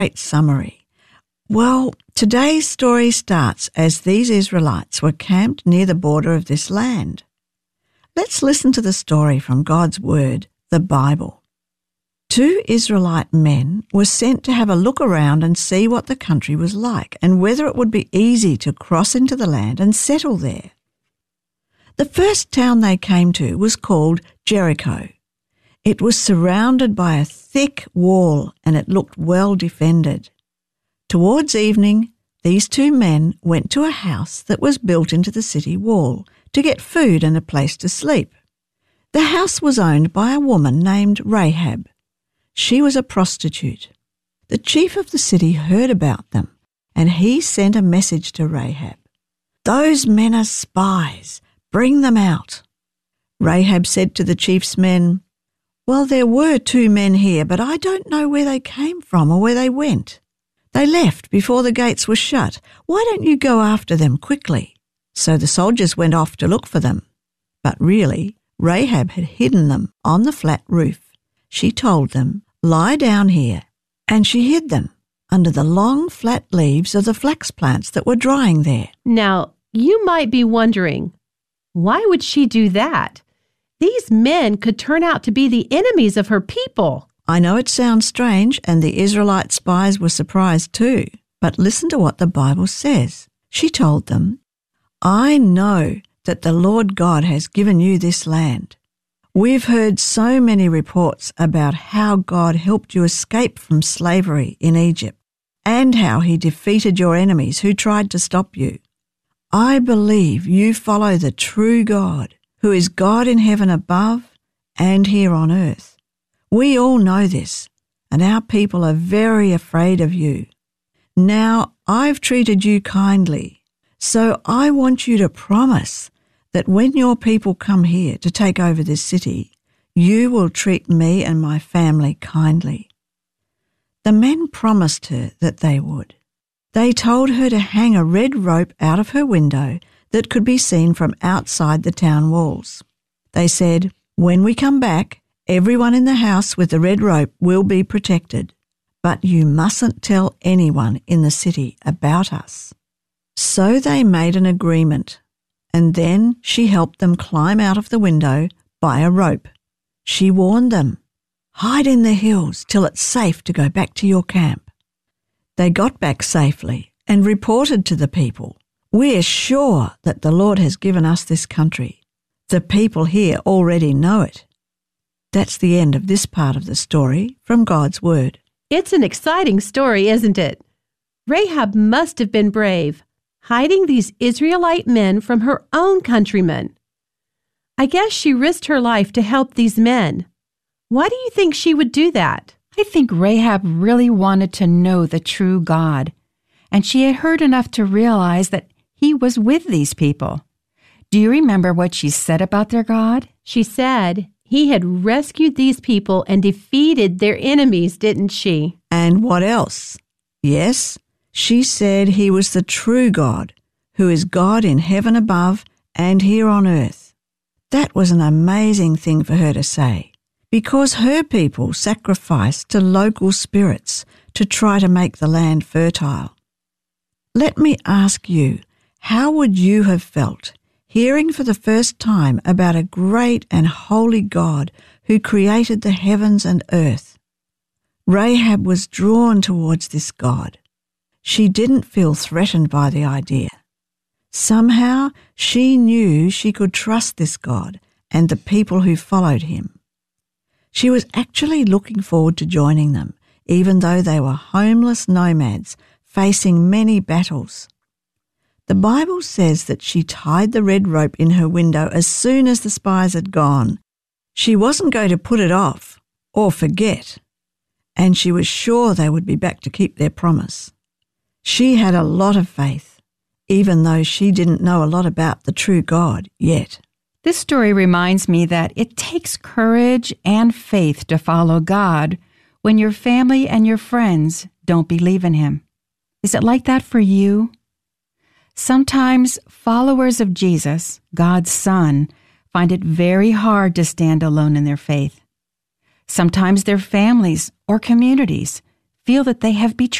great summary. Well, today's story starts as these Israelites were camped near the border of this land. Let's listen to the story from God's Word, the Bible. 2 Israelite men were sent to have a look around and see what the country was like and whether it would be easy to cross into the land and settle there. The first town they came to was called Jericho. It was surrounded by a thick wall and it looked well defended. Towards evening, these 2 men went to a house that was built into the city wall to get food and a place to sleep. The house was owned by a woman named Rahab. She was a prostitute. The chief of the city heard about them, and he sent a message to Rahab. "Those men are spies. Bring them out." Rahab said to the chief's men, "Well, there were 2 men here, but I don't know where they came from or where they went. They left before the gates were shut. Why don't you go after them quickly?" So the soldiers went off to look for them. But really, Rahab had hidden them on the flat roof. She told them, "Lie down here," and she hid them under the long flat leaves of the flax plants that were drying there. Now, you might be wondering, why would she do that? These men could turn out to be the enemies of her people. I know it sounds strange, and the Israelite spies were surprised too, but listen to what the Bible says. She told them, "I know that the Lord God has given you this land. We've heard so many reports about how God helped you escape from slavery in Egypt and how he defeated your enemies who tried to stop you. I believe you follow the true God, who is God in heaven above and here on earth. We all know this, and our people are very afraid of you. Now, I've treated you kindly, so I want you to promise that when your people come here to take over this city, you will treat me and my family kindly." The men promised her that they would. They told her to hang a red rope out of her window that could be seen from outside the town walls. They said, "When we come back, everyone in the house with the red rope will be protected, but you mustn't tell anyone in the city about us." So they made an agreement, and then she helped them climb out of the window by a rope. She warned them, "Hide in the hills till it's safe to go back to your camp." They got back safely and reported to the people, "We're sure that the Lord has given us this country. The people here already know it." That's the end of this part of the story from God's Word. It's an exciting story, isn't it? Rahab must have been brave, hiding these Israelite men from her own countrymen. I guess she risked her life to help these men. Why do you think she would do that? I think Rahab really wanted to know the true God, and she had heard enough to realize that he was with these people. Do you remember what she said about their God? She said he had rescued these people and defeated their enemies, didn't she? And what else? Yes, she said he was the true God, who is God in heaven above and here on earth. That was an amazing thing for her to say, because her people sacrificed to local spirits to try to make the land fertile. Let me ask you, how would you have felt hearing for the first time about a great and holy God who created the heavens and earth? Rahab was drawn towards this God. She didn't feel threatened by the idea. Somehow she knew she could trust this God and the people who followed him. She was actually looking forward to joining them, even though they were homeless nomads facing many battles. The Bible says that she tied the red rope in her window as soon as the spies had gone. She wasn't going to put it off or forget, and she was sure they would be back to keep their promise. She had a lot of faith, even though she didn't know a lot about the true God yet. This story reminds me that it takes courage and faith to follow God when your family and your friends don't believe in him. Is it like that for you? Sometimes followers of Jesus, God's Son, find it very hard to stand alone in their faith. Sometimes their families or communities feel that they have betrayed